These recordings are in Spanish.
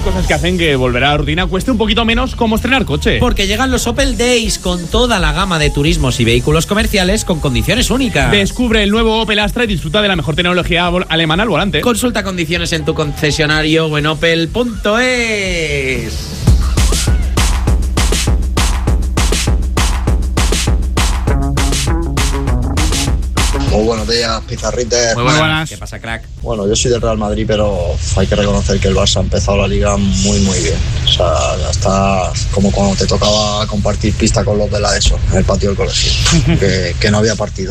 cosas que hacen que volver a la rutina cueste un poquito menos como estrenar coche. Porque llegan los Opel Days con toda la gama de turismos y vehículos comerciales con condiciones únicas. Descubre el nuevo Opel Astra y disfruta de la mejor tecnología alemana al volante. Consulta condiciones en tu concesionario o en opel.es. Muy buenos días, pizarrites. Muy buenas. ¿Qué pasa, crack? Bueno, yo soy del Real Madrid, pero hay que reconocer que el Barça ha empezado la liga muy bien. O sea, ya está como cuando te tocaba compartir pista con los de la ESO en el patio del colegio, que no había partido.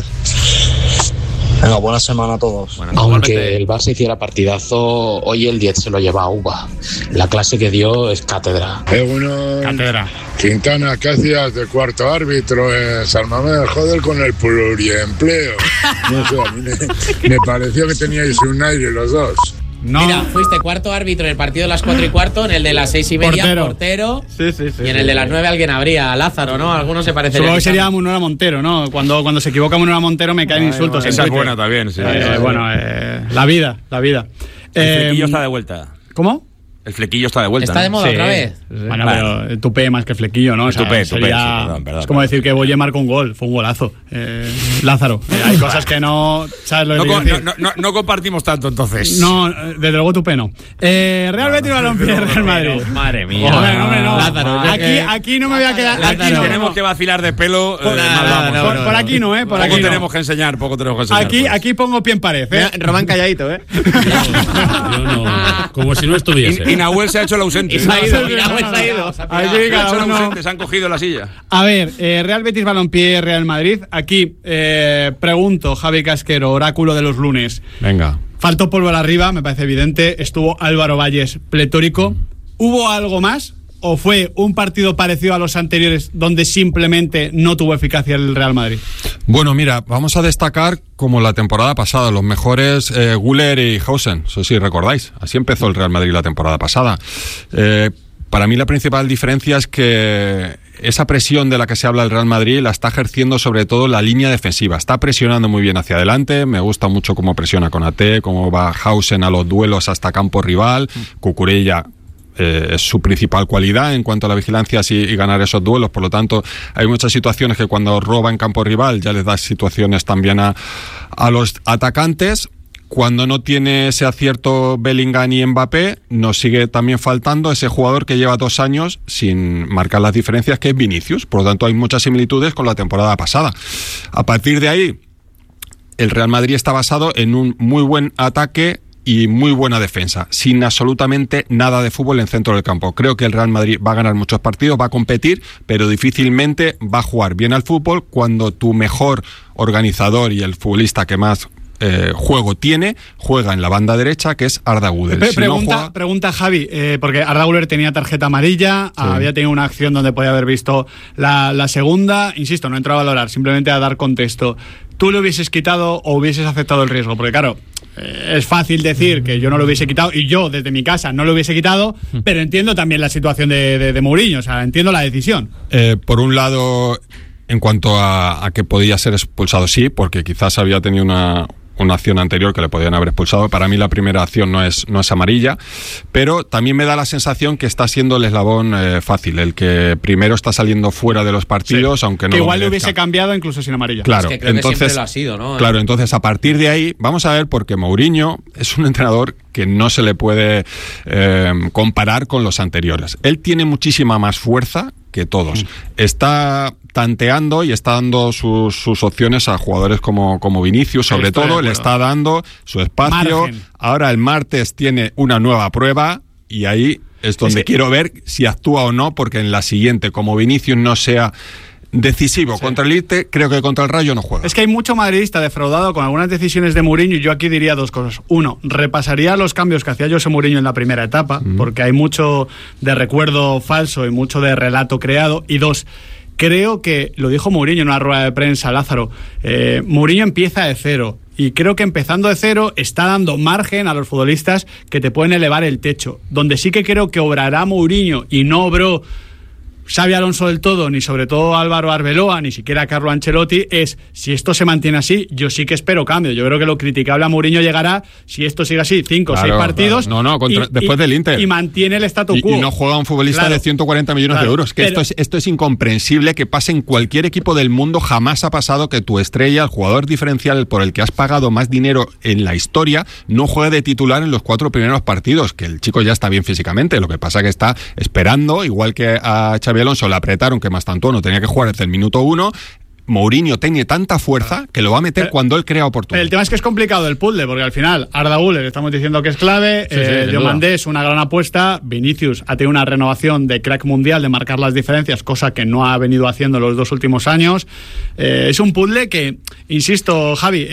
Venga, buena semana a todos. Bueno, aunque el Barça hiciera partidazo, hoy el 10 se lo lleva a Uva. La clase que dio es cátedra. Cátedra. Quintana, ¿qué hacías de cuarto árbitro en San Mamés? Joder con el pluriempleo. No sé, a mí me pareció que teníais un aire los dos. No. Mira, fuiste cuarto árbitro en el partido de las 4:15, en el de las 6:30, portero. Sí. Y en el de las 9 alguien habría, Lázaro, ¿no? Algunos se parecerían. Supongo que sería Munera Montero, ¿no? Cuando se equivoca Munera Montero me caen insultos. Esa es buena también, sí. La vida. El flequillo está de vuelta. ¿Cómo? El flequillo está de vuelta. ¿Está de moda otra vez? Bueno, pero el tupé más que el flequillo, ¿no? O sea, Tupé, sería, perdón. es como decir que Boye marcó un gol, fue un golazo. Lázaro, hay cosas que no... ¿Sabes lo que quiero decir? No compartimos tanto, entonces. No, desde luego Tupé no. Real Betis Balompié, Real Madrid. Madre mía. Hombre, no. Lázaro, aquí no me voy a quedar... Lázaro, Aquí no, tenemos que vacilar de pelo. por aquí no, por aquí Poco no. tenemos que enseñar. Aquí pongo pie en pared, Mira, Román calladito, Yo no, como si no estuviese. Y Nahuel se ha hecho el ausente. Se ha ido. Aquí cada uno... Se han cogido la silla. A ver, Real Betis Balompié, Real Madrid. Aquí pregunto, Javi Casquero, oráculo de los lunes. Venga. Faltó polvo arriba, me parece evidente. Estuvo Álvaro Valles pletórico. ¿Hubo algo más? ¿O fue un partido parecido a los anteriores donde simplemente no tuvo eficacia el Real Madrid? Bueno, mira, vamos a destacar como la temporada pasada, los mejores Güler y Hausen, eso sí recordáis. Así empezó el Real Madrid la temporada pasada. Para mí la principal diferencia es que esa presión de la que se habla el Real Madrid la está ejerciendo sobre todo la línea defensiva. Está presionando muy bien hacia adelante. Me gusta mucho cómo presiona Konaté, cómo va Hausen a los duelos hasta campo rival. Cucurella es su principal cualidad en cuanto a la vigilancia y ganar esos duelos. Por lo tanto, hay muchas situaciones que cuando roba en campo rival ya les da situaciones también a los atacantes. Cuando no tiene ese acierto Bellingham y Mbappé, nos sigue también faltando ese jugador que lleva 2 años sin marcar las diferencias, que es Vinicius. Por lo tanto, hay muchas similitudes con la temporada pasada. A partir de ahí, el Real Madrid está basado en un muy buen ataque y muy buena defensa, sin absolutamente nada de fútbol en centro del campo. Creo que el Real Madrid va a ganar muchos partidos, va a competir, pero difícilmente va a jugar bien al fútbol cuando tu mejor organizador y el futbolista que más juego tiene, juega en la banda derecha, que es Arda Güler. Pregunta Javi, porque Arda Güler tenía tarjeta amarilla, había tenido una acción donde podía haber visto la segunda, insisto, no entro a valorar, simplemente a dar contexto. ¿Tú le hubieses quitado o hubieses aceptado el riesgo? Porque claro, es fácil decir que yo no lo hubiese quitado y yo desde mi casa no lo hubiese quitado, pero entiendo también la situación de Mourinho, o sea, entiendo la decisión. Por un lado, en cuanto a que podía ser expulsado, sí, porque quizás había tenido una acción anterior que le podían haber expulsado. Para mí la primera acción no es amarilla, pero también me da la sensación que está siendo el eslabón fácil, el que primero está saliendo fuera de los partidos, aunque no que lo igual merezca. Le hubiese cambiado incluso sin amarilla. Claro, es que creo entonces, que siempre lo ha sido, ¿no? Claro, entonces a partir de ahí vamos a ver, porque Mourinho es un entrenador que no se le puede comparar con los anteriores. Él tiene muchísima más fuerza que todos. Está tanteando y está dando sus opciones a jugadores como Vinicius, sobre todo, le está dando su espacio. Margen. Ahora el martes tiene una nueva prueba y ahí es donde quiero ver si actúa o no, porque en la siguiente, como Vinicius no sea decisivo contra el Elche, creo que contra el Rayo no juega. Es que hay mucho madridista defraudado con algunas decisiones de Mourinho, y yo aquí diría 2 cosas. Uno, repasaría los cambios que hacía José Mourinho en la primera etapa, porque hay mucho de recuerdo falso y mucho de relato creado. Y 2, creo que, lo dijo Mourinho en una rueda de prensa, Lázaro, Mourinho empieza de cero. Y creo que empezando de cero está dando margen a los futbolistas que te pueden elevar el techo. Donde sí que creo que obrará Mourinho y no obró Xabi Alonso del todo, ni sobre todo Álvaro Arbeloa, ni siquiera Carlo Ancelotti, es si esto se mantiene así, yo sí que espero cambio. Yo creo que lo criticable a Mourinho llegará si esto sigue así, 5 o 6 partidos. Claro. Después del Inter. Y mantiene el statu quo. Y no juega un futbolista de 140 millones de euros. Que esto es incomprensible que pase en cualquier equipo del mundo. Jamás ha pasado que tu estrella, el jugador diferencial por el que has pagado más dinero en la historia, no juegue de titular en los 4 primeros partidos. Que el chico ya está bien físicamente. Lo que pasa que está esperando, igual que a Xabi Alonso le apretaron que Mastantuono tenía que jugar desde el minuto 1. Mourinho tiene tanta fuerza que lo va a meter cuando él crea oportunidad. El tema es que es complicado el puzzle, porque al final Arda Güler estamos diciendo que es clave, Diomandé es una gran apuesta, Vinicius ha tenido una renovación de crack mundial, de marcar las diferencias, cosa que no ha venido haciendo los 2 últimos años. Es un puzzle que, insisto, Javi,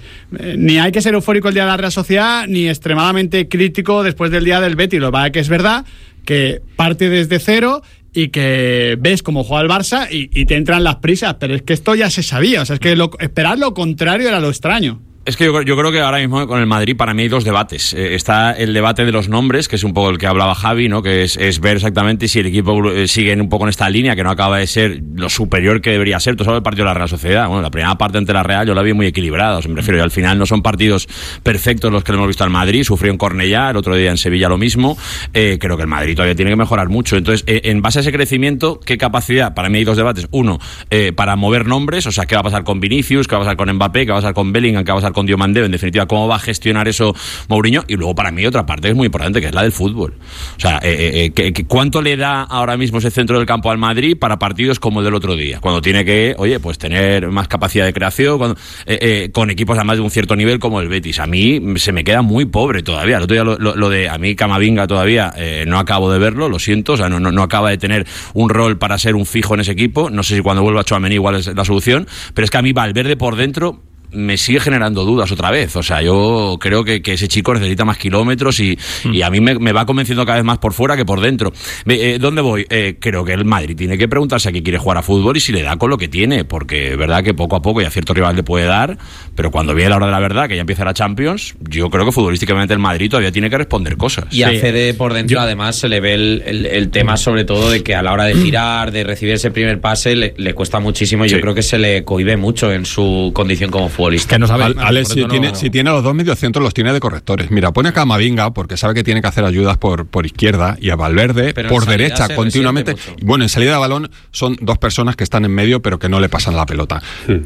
ni hay que ser eufórico el día de la Real Sociedad, ni extremadamente crítico después del día del Betis. Lo que pasa es que es verdad que parte desde cero y que ves cómo juega el Barça y te entran las prisas, pero es que esto ya se sabía, o sea, es que esperar lo contrario era lo extraño. Es que yo creo que ahora mismo con el Madrid para mí hay 2 debates. Está el debate de los nombres, que es un poco el que hablaba Javi, ¿no? Que es ver exactamente si el equipo sigue un poco en esta línea, que no acaba de ser lo superior que debería ser. Tú sabes el partido de la Real Sociedad. Bueno, la primera parte ante la Real yo la vi muy equilibrada. O sea, me refiero, y al final no son partidos perfectos los que hemos visto al Madrid. Sufrió en Cornellá, el otro día en Sevilla lo mismo. Creo que el Madrid todavía tiene que mejorar mucho. Entonces, en base a ese crecimiento, ¿qué capacidad? Para mí hay 2 debates. Uno, para mover nombres, o sea, ¿qué va a pasar con Vinicius? ¿Qué va a pasar con Mbappé? ¿Qué va a pasar con Bellingham? ¿Qué va a pasar con Diomandé? En definitiva, cómo va a gestionar eso Mourinho. Y luego para mí otra parte que es muy importante, que es la del fútbol. O sea, ¿cuánto le da ahora mismo ese centro del campo al Madrid para partidos como el del otro día? Cuando tiene que, pues tener más capacidad de creación, con equipos además de un cierto nivel como el Betis. A mí se me queda muy pobre todavía. El otro día lo de a mí Camavinga todavía no acabo de verlo, lo siento. O sea, no acaba de tener un rol para ser un fijo en ese equipo. No sé si cuando vuelva Tchouaméni igual es la solución, pero es que a mí Valverde por dentro me sigue generando dudas otra vez. O sea, yo creo que ese chico necesita más kilómetros y a mí me va convenciendo cada vez más por fuera que por dentro. ¿Dónde voy? Creo que el Madrid tiene que preguntarse a qué quiere jugar a fútbol y si le da con lo que tiene, porque es verdad que poco a poco y a cierto rival le puede dar, pero cuando viene la hora de la verdad, que ya empieza la Champions, yo creo que futbolísticamente el Madrid todavía tiene que responder cosas. Y a Fede por dentro además se le ve el tema sobre todo de que a la hora de girar, de recibir ese primer pase, le cuesta muchísimo y yo creo que se le cohíbe mucho en su condición como futbolista. Que no sabe. Alex, si tiene a los 2 mediocentros, los tiene de correctores. Mira, pone a Camavinga porque sabe que tiene que hacer ayudas por izquierda y a Valverde por derecha continuamente. Bueno, en salida de balón son 2 personas que están en medio pero que no le pasan la pelota.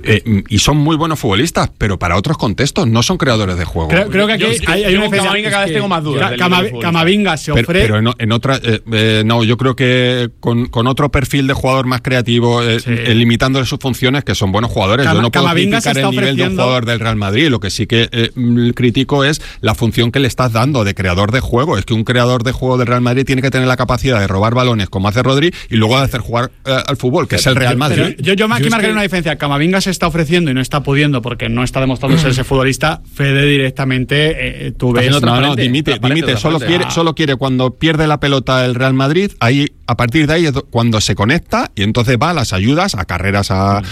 Y son muy buenos futbolistas, pero para otros contextos no son creadores de juego. Creo que aquí hay una diferencia. Camavinga cada vez tengo más dudas. Camavinga se ofrece. Pero en otra. No, yo creo que con otro perfil de jugador más creativo, limitándole sus funciones, que son buenos jugadores. Yo no puedo criticar el nivel de un jugador del Real Madrid. Lo que sí que critico es la función que le estás dando de creador de juego. Es que un creador de juego del Real Madrid tiene que tener la capacidad de robar balones como hace Rodri y luego de hacer jugar al fútbol, que es el Real Madrid. Yo aquí marcaré una diferencia. Camavinga se está ofreciendo y no está pudiendo porque no está demostrando ser ese futbolista. Fede directamente tú ves. Dimite. Solo quiere cuando pierde la pelota el Real Madrid, ahí a partir de ahí es cuando se conecta y entonces va a las ayudas, a carreras, a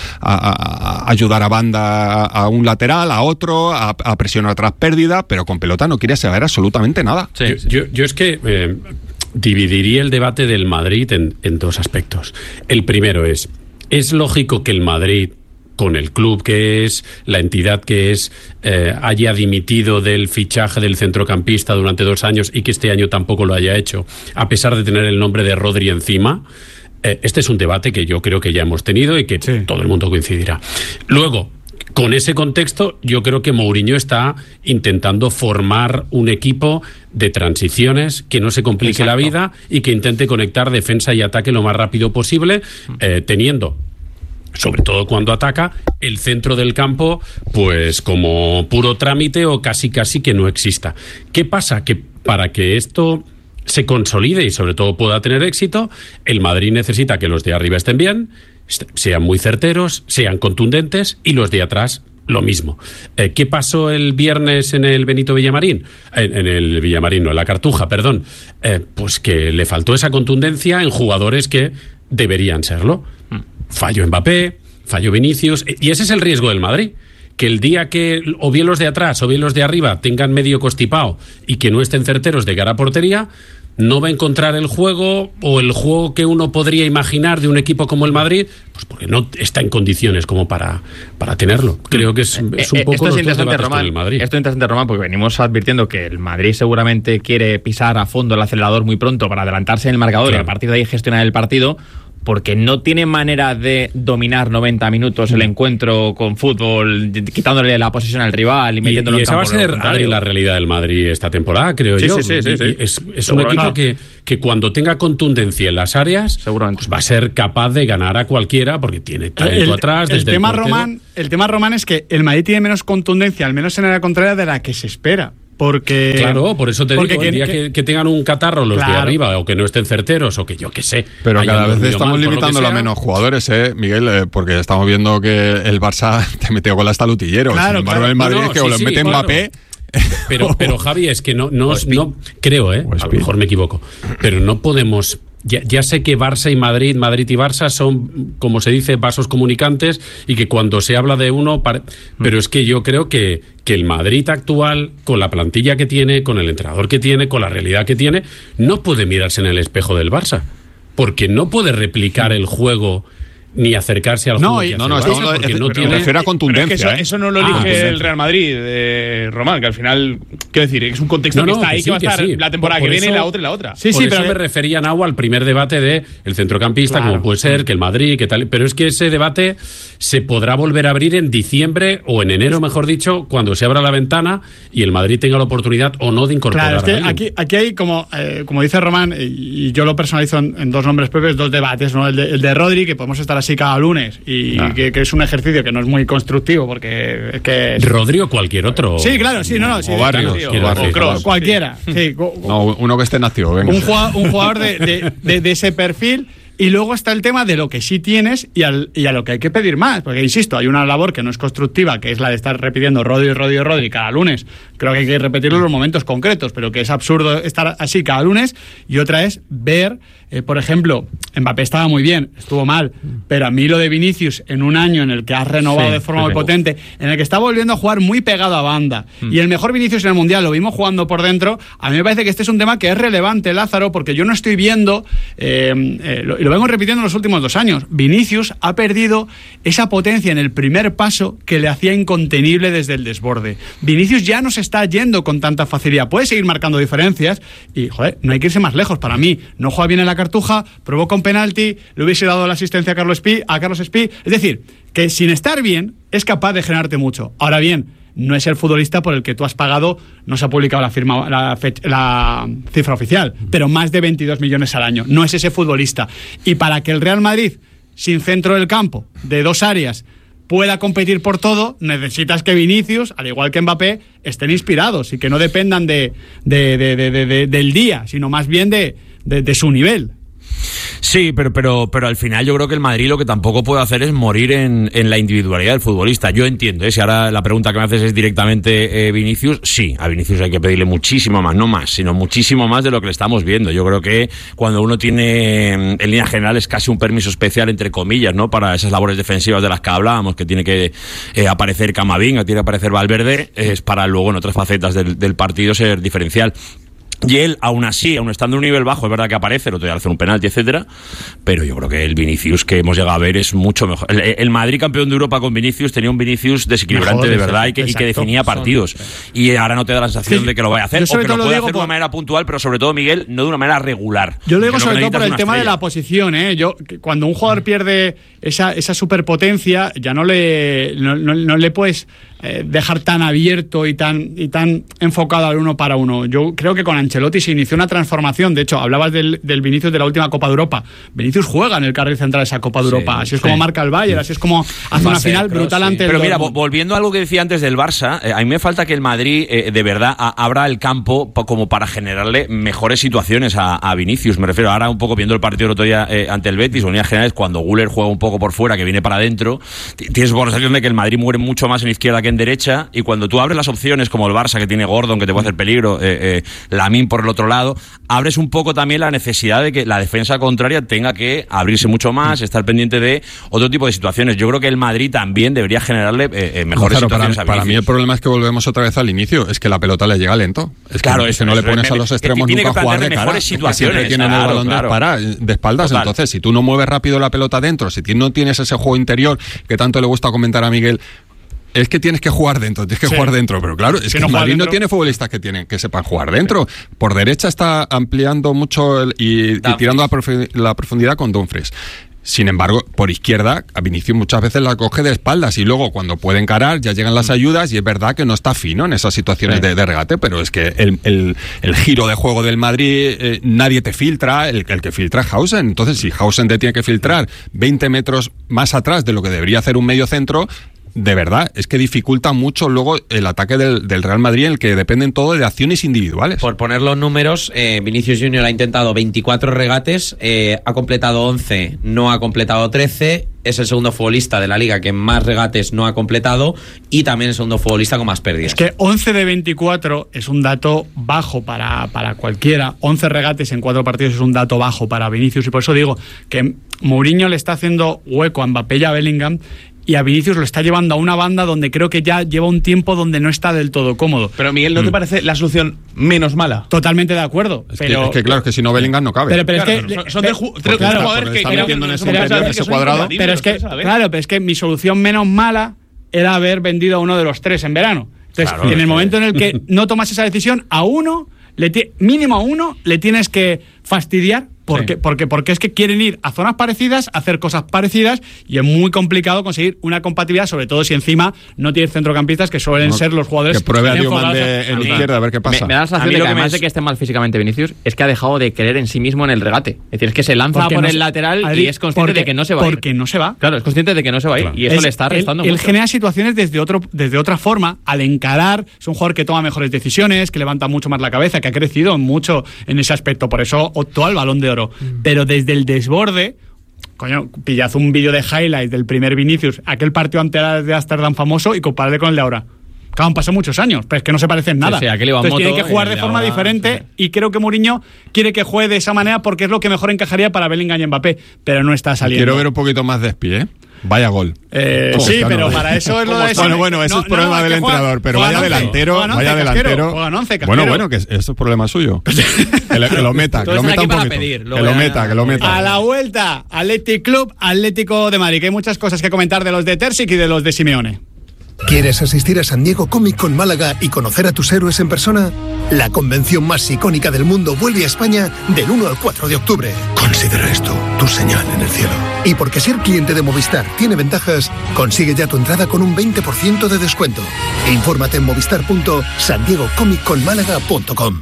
ayudar a banda, a un lateral, a otro, a presionar tras pérdida, pero con pelota no quiere saber absolutamente nada. Sí. Yo es que dividiría el debate del Madrid en 2 aspectos. El primero es lógico que el Madrid, con el club que es, la entidad que es, haya dimitido del fichaje del centrocampista durante 2 años y que este año tampoco lo haya hecho, a pesar de tener el nombre de Rodri encima. Este es un debate que yo creo que ya hemos tenido y que todo el mundo coincidirá. Luego, con ese contexto, yo creo que Mourinho está intentando formar un equipo de transiciones que no se complique la vida y que intente conectar defensa y ataque lo más rápido posible, teniendo, sobre todo cuando ataca, el centro del campo pues como puro trámite o casi que no exista. ¿Qué pasa? Que para que esto se consolide y sobre todo pueda tener éxito, el Madrid necesita que los de arriba estén bien, sean muy certeros, sean contundentes y los de atrás lo mismo. ¿Qué pasó el viernes en el Benito Villamarín? En la Cartuja, perdón. Pues que le faltó esa contundencia en jugadores que deberían serlo. Falló Mbappé, falló Vinicius, y ese es el riesgo del Madrid. Que el día que o bien los de atrás o bien los de arriba tengan medio constipado y que no estén certeros de cara a portería, no va a encontrar el juego o el juego que uno podría imaginar de un equipo como el Madrid, pues porque no está en condiciones como para tenerlo. Creo que es un poco esto los es interesante, Román. el Madrid. Esto es interesante, Román, porque venimos advirtiendo que el Madrid seguramente quiere pisar a fondo el acelerador muy pronto para adelantarse en el marcador, claro, y a partir de ahí gestionar el partido, porque no tiene manera de dominar 90 minutos el encuentro con fútbol, quitándole la posesión al rival y metiéndolo en campo. Y esa va a ser, Adri, la realidad del Madrid esta temporada, creo yo. Sí. Es un equipo que cuando tenga contundencia en las áreas, pues va a ser capaz de ganar a cualquiera, porque tiene talento atrás. El tema, Román, es que el Madrid tiene menos contundencia, al menos en la contraria, de la que se espera. Porque, claro, por eso te digo, el día que tengan un catarro los de arriba, o que no estén certeros, o que yo qué sé. Pero cada vez estamos limitándolo a menos jugadores, Miguel, porque estamos viendo que el Barça te metió con hasta Lutillero. Claro, sin embargo, el Madrid es que o lo mete Mbappé. Pero Javi, es que no creo, a lo mejor me equivoco, pero no podemos. Ya sé que Barça y Madrid y Barça son, como se dice, vasos comunicantes, y que cuando se habla de uno... Pero es que yo creo que el Madrid actual, con la plantilla que tiene, con el entrenador que tiene, con la realidad que tiene, no puede mirarse en el espejo del Barça, porque no puede replicar el juego ni acercarse al juego. Me refiero a contundencia. Pero es que eso no lo elige el Real Madrid, Román, que al final, quiero decir, es un contexto que está ahí, que va a estar la temporada que viene y la otra y la otra. Por eso me refería, Nau, al primer debate de el centrocampista, como puede ser, que el Madrid, que tal. Pero es que ese debate se podrá volver a abrir en diciembre o en enero, mejor dicho, cuando se abra la ventana y el Madrid tenga la oportunidad o no de incorporar. Claro, es que aquí hay, como dice Román, y yo lo personalizo en dos nombres propios, dos debates, ¿no? El de Rodri, que podemos estar así cada lunes, y que es un ejercicio que no es muy constructivo, porque es que... Rodri o cualquier otro. Sí, claro, sí, o Barrios, o Kroos, cualquiera. Sí. No, uno que esté en activo, venga. Un jugador de ese perfil. Y luego está el tema de lo que sí tienes y a lo que hay que pedir más. Porque, insisto, hay una labor que no es constructiva, que es la de estar repitiendo Rodri cada lunes. Creo que hay que repetirlo en los momentos concretos, pero que es absurdo estar así cada lunes. Y otra es ver, por ejemplo, Mbappé estaba muy bien, estuvo mal, pero a mí lo de Vinicius, en un año en el que has renovado de forma muy potente, en el que está volviendo a jugar muy pegado a banda, y el mejor Vinicius en el Mundial lo vimos jugando por dentro, a mí me parece que este es un tema que es relevante, Lázaro, porque yo no estoy viendo... lo vengo repitiendo en los últimos 2 años. Vinicius ha perdido esa potencia en el primer paso que le hacía incontenible desde el desborde. Vinicius ya no se está yendo con tanta facilidad. Puede seguir marcando diferencias y, no hay que irse más lejos. Para mí, no juega bien en la Cartuja, provoca un penalti, le hubiese dado la asistencia a Carlos Espí. Es decir, que sin estar bien, es capaz de generarte mucho. Ahora bien, no es el futbolista por el que tú has pagado, no se ha publicado la cifra oficial, pero más de 22 millones al año. No es ese futbolista. Y para que el Real Madrid, sin centro del campo, de 2 áreas, pueda competir por todo, necesitas que Vinicius, al igual que Mbappé, estén inspirados y que no dependan del día, sino más bien de su nivel. Sí, pero al final yo creo que el Madrid lo que tampoco puede hacer es morir en la individualidad del futbolista. Yo entiendo, si ahora la pregunta que me haces es directamente Vinicius, sí, a Vinicius hay que pedirle muchísimo más, no más, sino muchísimo más de lo que le estamos viendo. Yo creo que cuando uno tiene, en líneas generales, casi un permiso especial, entre comillas, ¿no?, para esas labores defensivas de las que hablábamos, que tiene que aparecer Camavinga, tiene que aparecer Valverde, es para luego en otras facetas del partido ser diferencial. Y él, aún así, aún estando en un nivel bajo, es verdad que aparece, el otro día hace un penalti, etcétera, pero yo creo que el Vinicius que hemos llegado a ver es mucho mejor. El Madrid campeón de Europa con Vinicius tenía un Vinicius desequilibrante de verdad y que definía partidos. Y ahora no te da la sensación de que lo vaya a hacer, o que lo puede hacer de una manera puntual, pero sobre todo, Miguel, no de una manera regular. Yo lo digo sobre todo por el tema de la posición, cuando un jugador pierde esa superpotencia, ya no le puedes dejar tan abierto y tan enfocado al uno para uno. Yo creo que con Ancelotti se inició una transformación. De hecho, hablabas del Vinicius de la última Copa de Europa. Vinicius juega en el carril central de esa Copa de Europa. Así es como marca el Bayern, así es como hace una final brutal ante el... Pero mira, volviendo a algo que decía antes del Barça, a mí me falta que el Madrid de verdad abra el campo como para generarle mejores situaciones a Vinicius. Me refiero ahora un poco viendo el partido el otro día ante el Betis, en líneas generales, cuando Güler juega un poco por fuera, que viene para adentro, tienes la sensación de que el Madrid muere mucho más en izquierda que en derecha, y cuando tú abres las opciones como el Barça, que tiene Gordon, que te puede hacer peligro, Lamine Lamine por el otro lado, abres un poco también la necesidad de que la defensa contraria tenga que abrirse mucho más, estar pendiente de otro tipo de situaciones. Yo creo que el Madrid también debería generarle mejores situaciones a Vinicius. Para mí el problema es que volvemos otra vez al inicio, es que la pelota le llega lento. Es claro, que no le pones a los extremos nunca a jugar de cara. Siempre tienen el balón de espaldas. Total. Entonces, si tú no mueves rápido la pelota dentro, si no tienes ese juego interior que tanto le gusta comentar a Miguel, es que tienes que jugar dentro, pero claro, es que el Madrid no tiene futbolistas que sepan jugar dentro. Por derecha está ampliando mucho y tirando la profundidad con Dumfries. Sin embargo, por izquierda, a Vinicius muchas veces la coge de espaldas y luego cuando puede encarar ya llegan las ayudas y es verdad que no está fino en esas situaciones de regate, pero es que el giro de juego del Madrid, nadie te filtra, el que filtra es Hausen. Entonces, si Hausen te tiene que filtrar 20 metros más atrás de lo que debería hacer un medio centro, de verdad, es que dificulta mucho luego el ataque del Real Madrid, en el que dependen todo de acciones individuales. Por poner los números, Vinicius Junior ha intentado 24 regates, ha completado 11, no ha completado 13, es el segundo futbolista de la Liga que más regates no ha completado y también el segundo futbolista con más pérdidas. Es que 11 de 24 es un dato bajo para cualquiera. 11 regates en 4 partidos es un dato bajo para Vinicius, y por eso digo que Mourinho le está haciendo hueco a Mbappé y a Bellingham, y a Vinicius lo está llevando a una banda donde creo que ya lleva un tiempo donde no está del todo cómodo. Pero Miguel, ¿no te parece la solución menos mala? Totalmente de acuerdo. Es que claro, que si no Bellingham no cabe. Pero es que son tres jugadores que están metiendo en ese cuadrado. Pero es que mi solución menos mala era haber vendido a uno de los tres en verano. Entonces, en el momento en el que no tomas esa decisión, mínimo a uno le tienes que fastidiar. Porque es que quieren ir a zonas parecidas, hacer cosas parecidas, y es muy complicado conseguir una compatibilidad, sobre todo si encima no tienes centrocampistas que suelen ser los jugadores que pruebe a Diomande en izquierda a ver qué pasa. Me da la sensación de que además de que esté mal físicamente Vinicius, es que ha dejado de creer en sí mismo en el regate. Es decir, es que se lanza por el lateral y es consciente de que no se va a ir. Porque no se va. Claro, es consciente de que no se va a ir, y eso le está restando mucho. Él genera situaciones desde otra forma. Al encarar, es un jugador que toma mejores decisiones, que levanta mucho más la cabeza, que ha crecido mucho en ese aspecto. Por eso optó al Balón de Oro. Pero desde el desborde, coño, pillad un vídeo de highlights del primer Vinicius, aquel partido ante de Ámsterdam famoso, y compararle con el de ahora. Claro, han pasado muchos años, pero es que no se parecen nada. Entonces tiene que jugar de forma diferente, y creo que Mourinho quiere que juegue de esa manera porque es lo que mejor encajaría para Bellingham y Mbappé, pero no está saliendo. Quiero ver un poquito más de espie, Vaya gol. Sí, pero para eso es lo de... Bueno, eso es problema del entrenador, pero vaya delantero. Bueno, que eso es problema suyo. Que lo meta un poquito. Que lo meta. A la vuelta, Athletic Club, Atlético de Madrid, que hay muchas cosas que comentar de los de Terzic y de los de Simeone. ¿Quieres asistir a San Diego Comic Con Málaga y conocer a tus héroes en persona? La convención más icónica del mundo vuelve a España del 1 al 4 de octubre. Considera esto tu señal en el cielo. Y porque ser cliente de Movistar tiene ventajas, consigue ya tu entrada con un 20% de descuento. Infórmate en movistar.sandiegocomicconmálaga.com.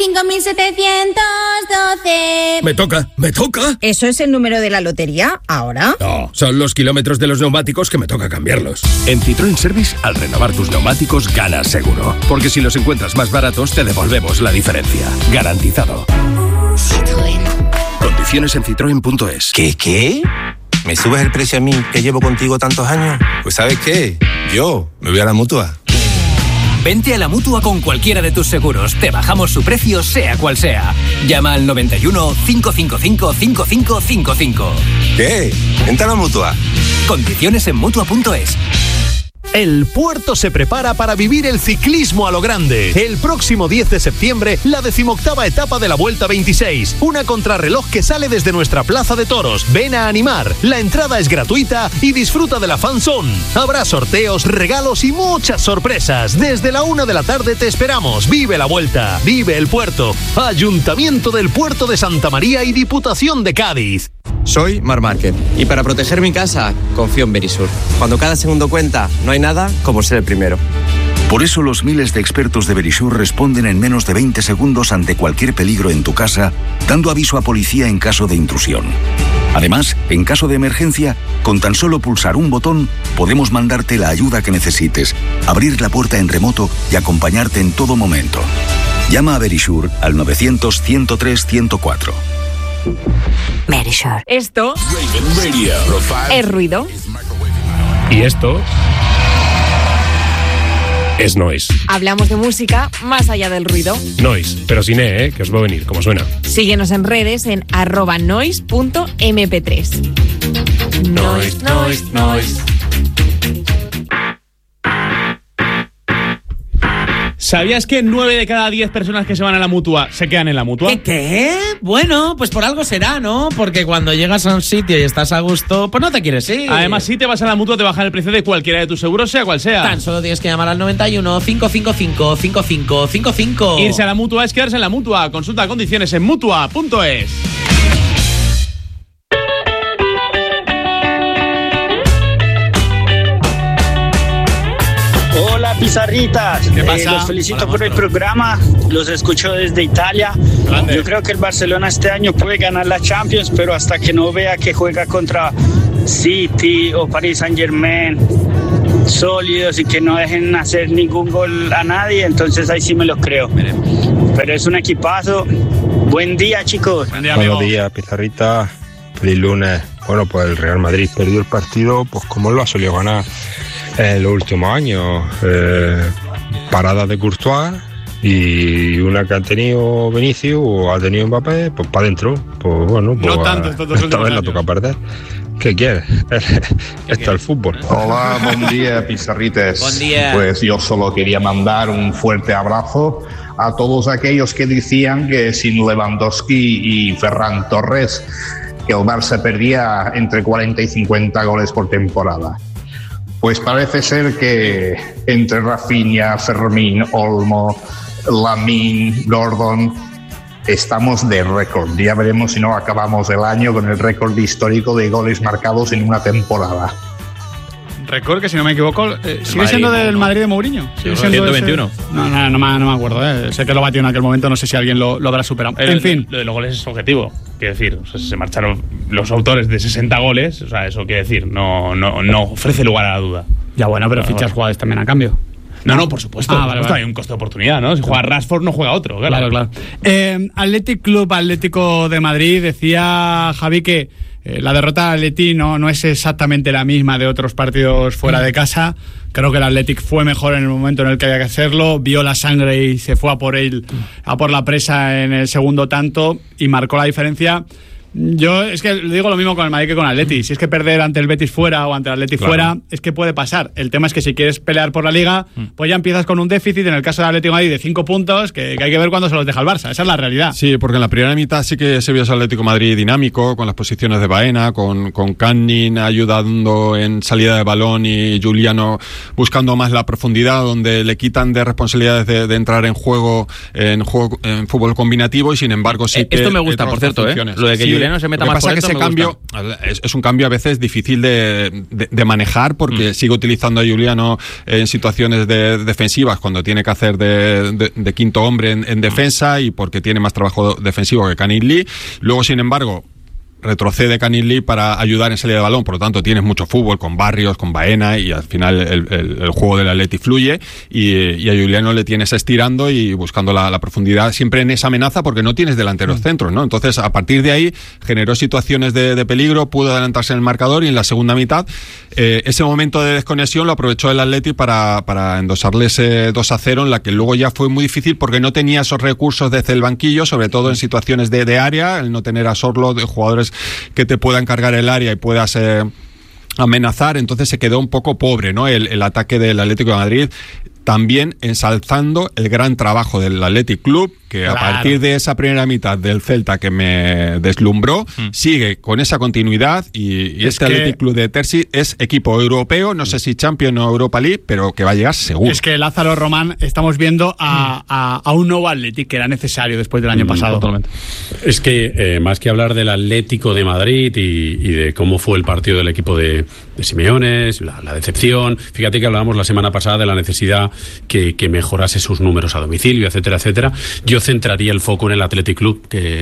45.712. Me toca. ¿Eso es el número de la lotería ahora? No, son los kilómetros de los neumáticos que me toca cambiarlos. En Citroën Service, al renovar tus neumáticos, ganas seguro. Porque si los encuentras más baratos, te devolvemos la diferencia. Garantizado. Citroën. Condiciones en citroen.es. ¿Qué? ¿Me subes el precio a mí, que llevo contigo tantos años? Pues ¿sabes qué? Yo me voy a la Mutua. Vente a la Mutua con cualquiera de tus seguros. Te bajamos su precio, sea cual sea. Llama al 91 555 5555. ¿Qué? Vente a la Mutua. Condiciones en Mutua.es. El puerto se prepara para vivir el ciclismo a lo grande. El próximo 10 de septiembre, la 18ª etapa de la Vuelta 26. Una contrarreloj que sale desde nuestra plaza de toros. Ven a animar. La entrada es gratuita y disfruta de la fan zone. Habrá sorteos, regalos y muchas sorpresas. Desde la 1 de la tarde te esperamos. Vive la Vuelta. Vive el puerto. Ayuntamiento del Puerto de Santa María y Diputación de Cádiz. Soy Marc Márquez y para proteger mi casa confío en Verisur. Cuando cada segundo cuenta, no hay nada como ser el primero. Por eso los miles de expertos de Verisur responden en menos de 20 segundos ante cualquier peligro en tu casa, dando aviso a policía en caso de intrusión. Además, en caso de emergencia, con tan solo pulsar un botón, podemos mandarte la ayuda que necesites, abrir la puerta en remoto y acompañarte en todo momento. Llama a Verisur al 900-103-104. Verisur. Esto es ruido. Y esto es Noise. Hablamos de música más allá del ruido. Noise, pero sin E, que os va a venir, como suena. Síguenos en redes en @noise.mp3. Noise, noise, noise. ¿Sabías que 9 de cada 10 personas que se van a la Mutua se quedan en la Mutua? ¿Qué? Bueno, pues por algo será, ¿no? Porque cuando llegas a un sitio y estás a gusto, pues no te quieres ir. Además, si te vas a la Mutua, te bajan el precio de cualquiera de tus seguros, sea cual sea. Tan solo tienes que llamar al 91 555 5555. Irse a la Mutua es quedarse en la Mutua. Consulta condiciones en Mutua.es. Hola Pizarritas, ¿Qué pasa? Los felicito Hola, por el programa, los escucho desde Italia. Grande. Yo creo que el Barcelona este año puede ganar la Champions, pero hasta que no vea que juega contra City o Paris Saint-Germain sólidos y que no dejen hacer ningún gol a nadie, entonces ahí sí me lo creo. Pero es un equipazo. Buen día, chicos. Buen día, amigo. Buenos días, Pizarrita. Feliz lunes. Bueno, pues el Real Madrid perdió el partido, pues como lo ha solido ganar en los últimos años. Paradas de Courtois y una que ha tenido Vinicius o ha tenido Mbappé, pues para adentro. Pues bueno, pues No tanto estos dos esta vez la años. toca perder. ¿Qué quieres? Esto es el fútbol. Hola, buen día, Pizarrites. Buen día. Pues yo solo quería mandar un fuerte abrazo a todos aquellos que decían que sin Lewandowski y Ferran Torres que el Barça perdía entre 40 y 50 goles por temporada. Pues parece ser que entre Rafinha, Fermín, Olmo, Lamine, Gordon, estamos de récord. Ya veremos si no acabamos el año con el récord histórico de goles marcados en una temporada. Récord que, si no me equivoco, sigue Madrid, siendo del ¿no? Madrid de Mourinho. Sigue siendo 121. No me acuerdo. Sé que lo batió en aquel momento, no sé si alguien lo habrá superado. En fin. Lo de los goles es objetivo. Quiere decir, o sea, se marcharon los autores de 60 goles. O sea, eso quiere decir, no ofrece lugar a la duda. Ya bueno, pero fichas jugadores también a cambio. No, por supuesto. Vale. Hay un coste de oportunidad, ¿no? Si juega Rashford, no juega otro. Claro. Athletic Club Atlético de Madrid, decía Javi que la derrota del Atleti no es exactamente la misma de otros partidos fuera de casa. Creo que el Athletic fue mejor en el momento en el que había que hacerlo, vio la sangre y se fue a por la presa en el segundo tanto y marcó la diferencia. Yo es que le digo lo mismo con el Madrid que con el Atleti. Si es que perder ante el Betis fuera o ante el Atleti fuera, es que puede pasar. El tema es que si quieres pelear por la Liga, pues ya empiezas con un déficit, en el caso del Atlético de Madrid, de 5 puntos, que hay que ver cuándo se los deja el Barça. Esa es la realidad. Sí, porque en la primera mitad sí que se vio ese Atlético de Madrid dinámico, con las posiciones de Baena, con Canning ayudando en salida de balón y Giuliano buscando más la profundidad, donde le quitan de responsabilidades de entrar en fútbol combinativo, y sin embargo sí que... Esto me gusta, por cierto, lo de que Giuliano se meta más por dentro. Lo que pasa es que ese cambio es un cambio a veces difícil de manejar, porque sigue utilizando a Giuliano en situaciones defensivas cuando tiene que hacer de quinto hombre en defensa, y porque tiene más trabajo defensivo que Canning-Lee. Luego, sin embargo, retrocede Canning-Lee para ayudar en salida de balón, por lo tanto tienes mucho fútbol con Barrios, con Baena, y al final el juego del Atleti fluye, y a Giuliano le tienes estirando y buscando la profundidad siempre en esa amenaza, porque no tienes delanteros centros, ¿no? Entonces, a partir de ahí generó situaciones de peligro, pudo adelantarse en el marcador, y en la segunda mitad ese momento de desconexión lo aprovechó el Atleti para endosarle ese 2-0, en la que luego ya fue muy difícil porque no tenía esos recursos desde el banquillo, sobre todo en situaciones de área, el no tener a Sorlo, de jugadores que te puedan cargar el área y puedas amenazar. Entonces se quedó un poco pobre, ¿no? El ataque del Atlético de Madrid, también ensalzando el gran trabajo del Athletic Club, que a partir de esa primera mitad del Celta que me deslumbró, sigue con esa continuidad, y este Athletic Club de Terzi es equipo europeo, no sé si Champions o Europa League, pero que va a llegar seguro. Es que Lázaro Román, estamos viendo a un nuevo Athletic que era necesario después del año pasado. Totalmente. Es que más que hablar del Atlético de Madrid y de cómo fue el partido del equipo de Simeone, la decepción, fíjate que hablábamos la semana pasada de la necesidad que mejorase sus números a domicilio, etcétera, etcétera. Yo centraría el foco en el Athletic Club, que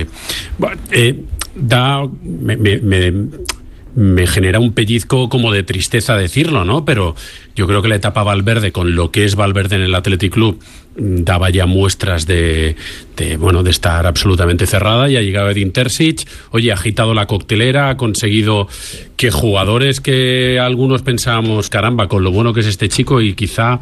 me genera un pellizco como de tristeza decirlo, ¿no? Pero yo creo que la etapa Valverde, con lo que es Valverde en el Athletic Club, daba ya muestras de estar absolutamente cerrada, y ha llegado Edin Terzic, oye, ha agitado la coctelera, ha conseguido que jugadores que algunos pensábamos, caramba, con lo bueno que es este chico, y quizá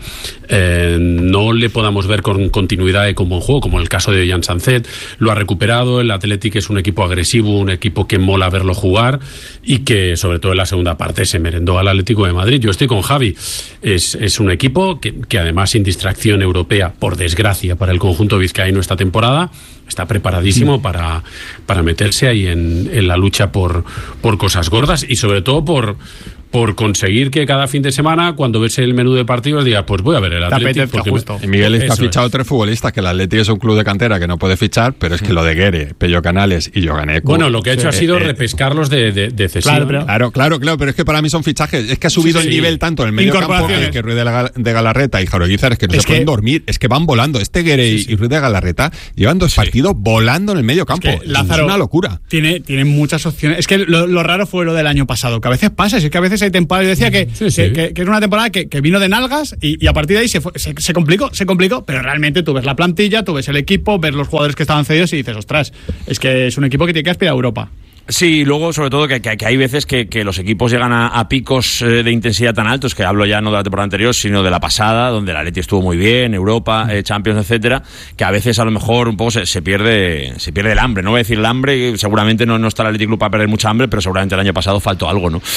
no le podamos ver con continuidad y con buen juego, como el caso de Jan Sanzet, lo ha recuperado. El Athletic es un equipo agresivo, un equipo que mola verlo jugar, y que sobre todo en la segunda parte se merendó al Atlético de Madrid. Yo estoy con Javi, es un equipo que además, sin distracción europea, por desgracia para el conjunto vizcaíno esta temporada, está preparadísimo para meterse ahí en la lucha por cosas gordas, y sobre todo por conseguir que cada fin de semana, cuando ves el menú de partidos, digas, pues voy a ver el Atlético. Y Miguel está fichado 3 futbolistas, que el Atlético es un club de cantera que no puede fichar, pero es que lo de Guere, Pello Canales y Yoganeco... Bueno, lo que ha hecho ha sido repescarlos de cesión. Claro, pero es que para mí son fichajes. Es que ha subido el nivel tanto en el medio campo, que Ruiz de Galarreta y Jaro Guizar, es que no se pueden dormir, es que van volando. Guere y Ruiz de Galarreta llevan 2 partidos volando en el medio campo. Es una locura. Tiene muchas opciones. Es que lo raro fue lo del año pasado, que a veces pasa, es que a veces hay temporadas. Yo decía que es una temporada que vino de nalgas, y a partir de ahí se complicó, pero realmente tú ves la plantilla, tú ves el equipo, ves los jugadores que estaban cedidos y dices, ostras, es que es un equipo que tiene que aspirar a Europa. Sí, luego sobre todo que hay veces que los equipos llegan a picos de intensidad tan altos, que hablo ya no de la temporada anterior, sino de la pasada, donde el Atleti estuvo muy bien, Europa, Champions, etcétera, que a veces a lo mejor un poco se pierde el hambre. No voy a decir el hambre, seguramente no está el Athletic Club para perder mucha hambre, pero seguramente el año pasado faltó algo, ¿no?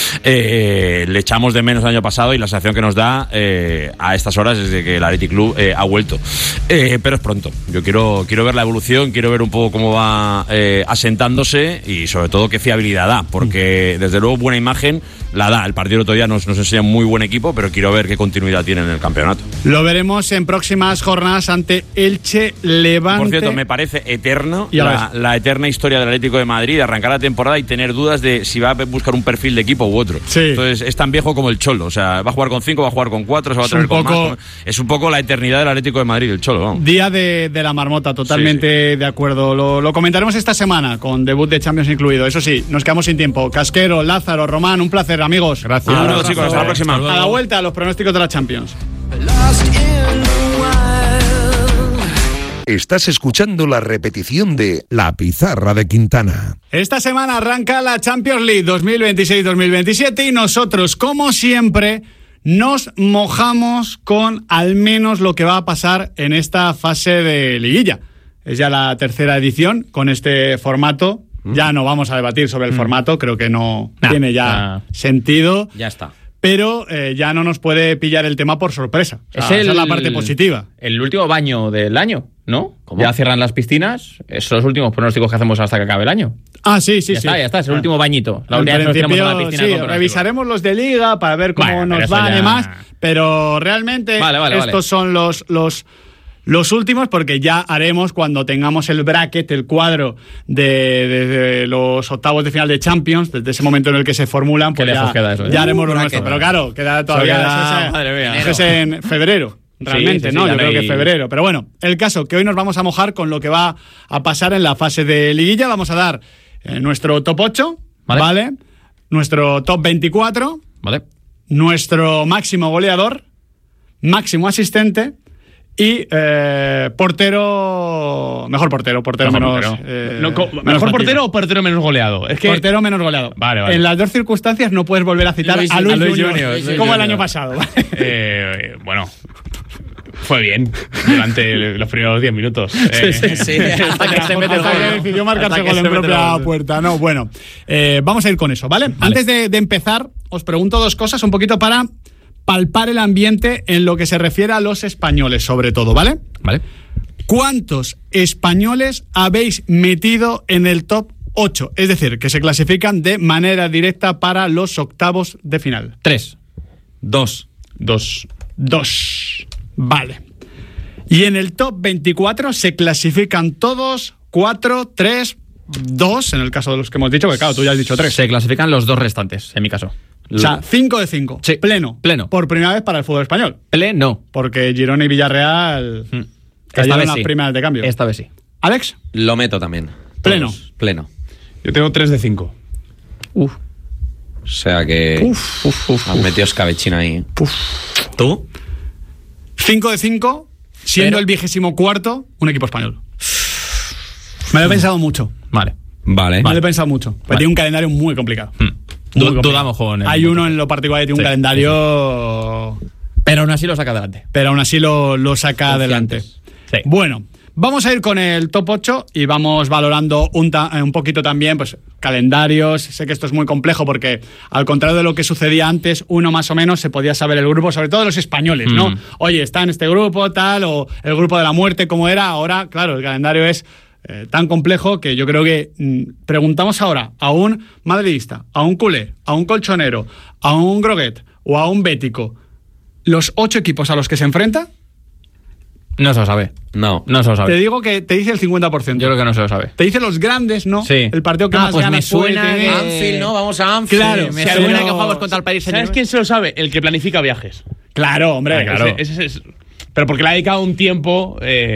Le echamos de menos el año pasado, y la sensación que nos da a estas horas es de que el Athletic Club ha vuelto. Pero es pronto. Yo quiero ver la evolución, quiero ver un poco cómo va asentándose, y sobre todo qué fiabilidad da, porque desde luego buena imagen la da. El partido otro día nos enseña un muy buen equipo, pero quiero ver qué continuidad tiene en el campeonato. Lo veremos en próximas jornadas ante Elche, Levante. Por cierto, me parece eterno la eterna historia del Atlético de Madrid, de arrancar la temporada y tener dudas de si va a buscar un perfil de equipo u otro. Sí. Entonces es tan viejo como el Cholo, o sea, va a jugar con 5, va a jugar con 4, se va a traer con más. Es un poco la eternidad del Atlético de Madrid, el Cholo, vamos. Día de la marmota, totalmente de acuerdo. Lo comentaremos esta semana, con debut de Champions incluido. Eso sí, nos quedamos sin tiempo. Casquero, Lázaro, Román, un placer, amigos. Gracias. Ahora, chicos, hasta la próxima. A la vuelta, los pronósticos de la Champions. Estás escuchando la repetición de La Pizarra de Quintana. Esta semana arranca la Champions League 2026-2027, y nosotros, como siempre, nos mojamos con al menos lo que va a pasar en esta fase de liguilla. Es ya la tercera edición con este formato. Ya no vamos a debatir sobre el formato, creo que no tiene ya sentido. Ya está. Pero ya no nos puede pillar el tema por sorpresa. O sea, esa es la parte positiva. El último baño del año, ¿no? ¿Cómo? Ya cierran las piscinas. Son los últimos pronósticos que hacemos hasta que acabe el año. Ah, sí. Ya está, es el último bañito. La última vez nos tiramos a la piscina con pronósticos. Revisaremos los de Liga para ver cómo nos va y demás. Pero realmente estos son los últimos, porque ya haremos, cuando tengamos el bracket, el cuadro de los octavos de final de Champions, desde ese momento en el que se formulan, pues ya haremos lo nuestro. Pero claro, queda todavía... Eso es en febrero. Realmente, ¿no? Yo creo que febrero. Pero bueno, el caso, que hoy nos vamos a mojar con lo que va a pasar en la fase de liguilla. Vamos a dar nuestro top 8, ¿vale? Nuestro top 24, ¿vale? Nuestro máximo goleador, máximo asistente y mejor portero menos... ¿Mejor portero o portero menos goleado? Es que... Portero menos goleado. Vale. En las dos circunstancias no puedes volver a citar a Luis Junior, como el año pasado. Bueno... Fue bien durante los primeros 10 minutos. Sí. Hasta que se mete el gol. Decidió marcarse gol en propia puerta. No, bueno. Vamos a ir con eso, ¿vale? Antes de empezar, os pregunto dos cosas, un poquito para palpar el ambiente en lo que se refiere a los españoles, sobre todo, ¿vale? Vale. ¿Cuántos españoles habéis metido en el top 8? Es decir, que se clasifican de manera directa para los octavos de final. 3. 2. Vale. Y en el top 24 se clasifican todos 4, 3, 2, en el caso de los que hemos dicho, porque claro, tú ya has dicho 3. Se clasifican los dos restantes, en mi caso. O sea, 5 de 5. Sí. Pleno. Por primera vez para el fútbol español. Pleno. Porque Girona y Villarreal cayeron las primeras de cambio. Esta vez sí. ¿Alex? Lo meto también. Pleno. Todos. Pleno. Yo tengo 3 de 5. O sea que... Has metido escabechina ahí. ¿Tú? 5 de 5, siendo el 24º un equipo español. Me lo he pensado mucho. Vale. Me lo he pensado mucho. Pues tiene un calendario muy complicado. Dudamos con Hay uno en lo particular que tiene un calendario... Pero aún así lo saca adelante. Pero aún así lo saca adelante. Sí. Bueno, vamos a ir con el top 8 y vamos valorando un poquito también pues calendarios. Sé que esto es muy complejo porque, al contrario de lo que sucedía antes, uno más o menos se podía saber el grupo, sobre todo los españoles, ¿no? Oye, está en este grupo, tal, o el grupo de la muerte, como era. Ahora, claro, el calendario es tan complejo que yo creo que preguntamos ahora a un madridista, a un culé, a un colchonero, a un groguet o a un bético, los 8 equipos a los que se enfrenta. No se lo sabe. No se lo sabe. Te digo que te dice el 50%. Yo creo que no se lo sabe. Te dice los grandes, ¿no? Sí. El partido que más pues ganas me suena puede tener. Anfield, ¿no? Vamos a Anfield. Claro. Me suena que jugamos contra el Paris Saint-Germain. ¿Sabes quién se lo sabe? El que planifica viajes. Claro, hombre. Claro. Pero porque le ha dedicado un tiempo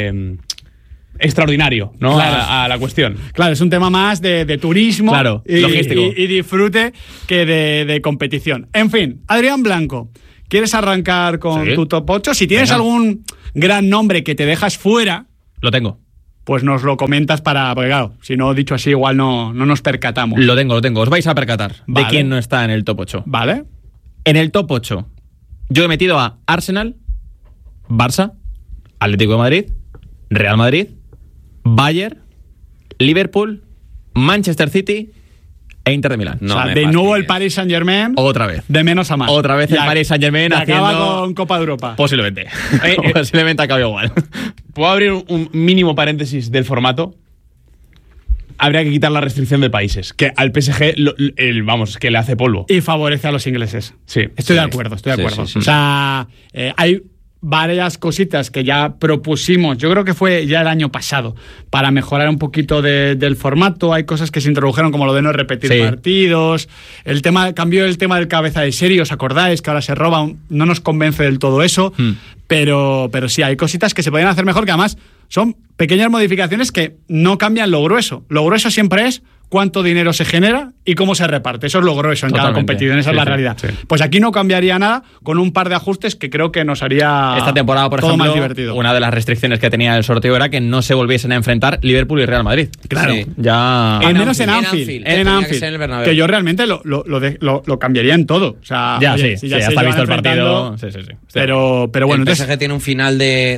extraordinario, ¿no? Claro. A la cuestión. Claro, es un tema más de turismo, claro, logístico y disfrute que de competición. En fin, Adrián Blanco, ¿quieres arrancar con tu top 8? Si tienes algún gran nombre que te dejas fuera... Lo tengo. Pues nos lo comentas porque claro, si no, dicho así, igual no nos percatamos. Lo tengo. Os vais a percatar de quién no está en el top 8. Vale. En el top 8, yo he metido a Arsenal, Barça, Atlético de Madrid, Real Madrid, Bayern, Liverpool, Manchester City e Inter de Milán. No, o sea, de nuevo el Paris Saint-Germain. Otra vez. De menos a más. Otra vez el Paris Saint-Germain haciendo... acaba con Copa de Europa. Posiblemente. Posiblemente acabe igual. ¿Puedo abrir un mínimo paréntesis del formato? Habría que quitar la restricción de países, que al PSG, que le hace polvo. Y favorece a los ingleses. Sí. Estoy de acuerdo. Sí. O sea, hay varias cositas que ya propusimos, yo creo que fue ya el año pasado, para mejorar un poquito del formato. Hay cosas que se introdujeron, como lo de no repetir partidos. Cambió el tema del cabeza de serie, ¿os acordáis? Que ahora se roba. No nos convence del todo eso. Pero sí, hay cositas que se podrían hacer mejor, que además son pequeñas modificaciones que no cambian lo grueso. Lo grueso siempre es cuánto dinero se genera y cómo se reparte. Eso es lo grueso en cada competición, esa es la realidad. Sí. Pues aquí no cambiaría nada, con un par de ajustes que creo que nos haría esta temporada, por todo ejemplo, más divertido. Una de las restricciones que tenía el sorteo era que no se volviesen a enfrentar Liverpool y Real Madrid. Claro. Sí. Ya... Al menos en Anfield. En Anfield. Que yo realmente lo cambiaría en todo. O sea, ya, oye, ya está visto el partido. Sí. Pero bueno, el PSG tiene un final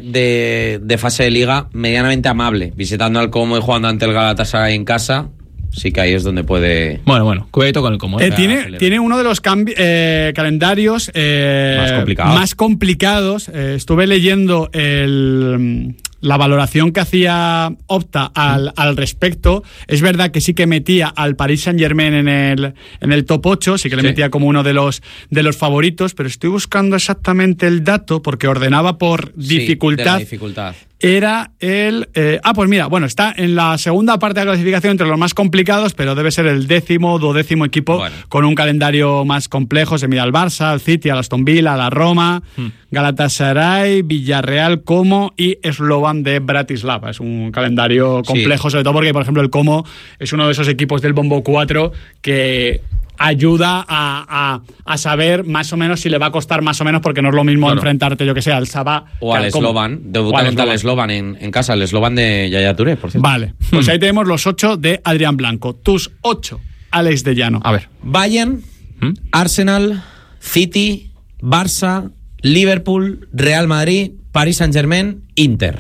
de fase de liga medianamente amable, visitando al Como y jugando ante el Galatasaray en casa. Sí que ahí es donde puede... Bueno, cuidado con el Como. Tiene uno de los calendarios más complicados. Estuve leyendo la valoración que hacía Opta al respecto. Es verdad que sí que metía al Paris Saint-Germain en el top 8, sí que le metía como uno de los favoritos, pero estoy buscando exactamente el dato porque ordenaba por dificultad. De la dificultad. Era pues mira, bueno, está en la segunda parte de la clasificación entre los más complicados, pero debe ser el 10º, 12º equipo con un calendario más complejo. Se mira al Barça, al City, al Aston Villa, a la Roma, Galatasaray, Villarreal, Como y Slovan de Bratislava. Es un calendario complejo, sobre todo porque, por ejemplo, el Como es uno de esos equipos del Bombo 4 que ayuda a saber más o menos si le va a costar más o menos, porque no es lo mismo enfrentarte, yo que sé, al Sabah o al Slovan. Debuta contra el Slovan en casa, el Slovan de Yaya Touré, por cierto. Vale, pues ahí tenemos los 8 de Adrián Blanco. Tus 8, Alex de Llano. A ver. Bayern, Arsenal, City, Barça, Liverpool, Real Madrid, Paris Saint-Germain, Inter.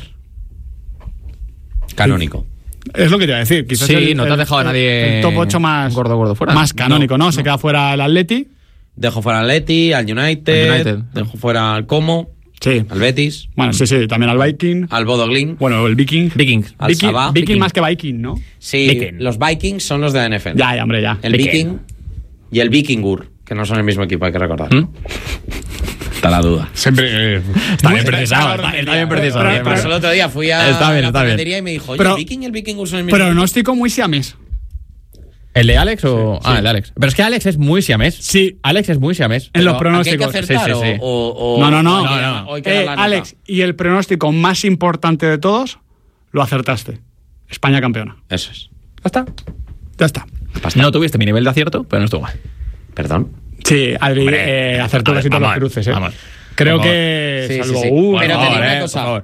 Canónico. Es lo que te iba a decir. Quizás no te has dejado a nadie. El top 8 más gordo fuera. Más canónico, ¿no? Se queda fuera el Atleti. Dejo fuera al Atleti, al United. Dejo fuera al Como. Sí. Al Betis. Bueno, sí. También al Viking. Al Bodo Glimt. Bueno, el Viking. Al Sabah. Viking más que Viking, ¿no? Sí, los Vikings son los de la NFL. Ya, hombre, ya. El Viking y el Vikingur, que no son el mismo equipo, hay que recordar. Está la duda. Siempre está bien precisado. Está bien precisado. El otro día fui a la cafetería y me dijo, oye, el Viking y el Vikingur son el mismo. Pronóstico muy siamés. ¿El de Alex o...? Sí. El de Alex. Pero es que Alex es muy siamés. Sí. Alex es muy siamés. En los pronósticos. ¿Hay que acertar sí. o No. Alex, y el pronóstico más importante de todos, lo acertaste. España campeona. Eso es. Ya está. No tuviste mi nivel de acierto, pero no estuvo mal. ¿Perdón? Sí, Adri acertó casi todos los cruces. Vamos. Creo que... Sí. Salvo, pero te digo una cosa.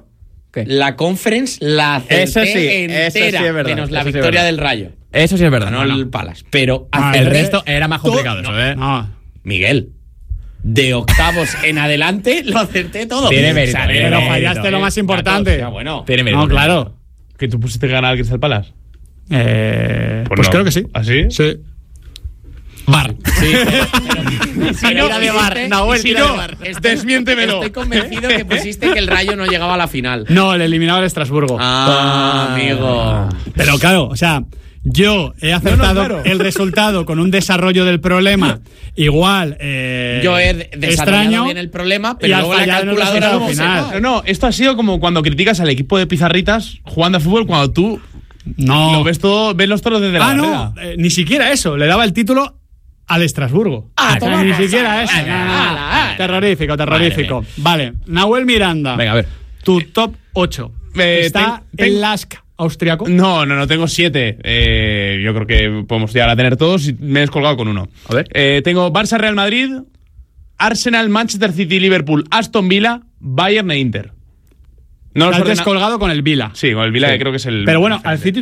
La Conference la acerté Eso sí, entera, eso sí es verdad, menos la eso sí es victoria verdad. del Rayo. Eso sí es verdad. No, el Palace. Pero el resto era más complicado eso, ¿eh? Miguel, de octavos en adelante lo acerté todo. Tiene mérito, Pero fallaste lo más importante. Ya, bueno. Tiene mérito. No, claro. ¿Que tú pusiste que ganar al Crystal Palace? Pues no. creo que sí. ¿Así? Sí. VAR. Sí, Si no, de VAR. Nahuel, tira de VAR. Desmiéntemelo. Estoy convencido que pusiste que el Rayo no llegaba a la final. No, el eliminado del Estrasburgo. Amigo. Pero claro, o sea, yo he acertado claro. el resultado con un desarrollo del problema igual Yo he desarrollado extraño bien el problema, y pero has luego la fallado en el calculadora resultado no se final. va. No, esto ha sido como cuando criticas al equipo de pizarritas jugando a fútbol cuando tú No. lo ves todo, ves los toros desde la no, barrera. ni siquiera eso. Le daba el título al Estrasburgo. Ah, O sea, toma ni por siquiera saco. eso. Ala. Terrorífico, terrorífico. Vale, Nahuel Miranda. Venga, a ver. Tu top 8. ¿Está el Lask austriaco? No, tengo 7. Yo creo que podemos llegar a tener todos y me he descolgado con uno. A ver. Tengo Barça, Real Madrid, Arsenal, Manchester City, Liverpool, Aston Villa, Bayern e Inter. No Te los has ordena- descolgado con el Vila. Sí, con el Villa, que creo que es el... Pero bueno, al City